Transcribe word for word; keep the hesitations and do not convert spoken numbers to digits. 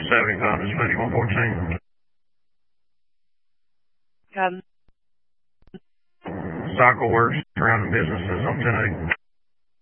seventy-five is fifty-one fourteen. Got Cycle works around the businesses on ten eight.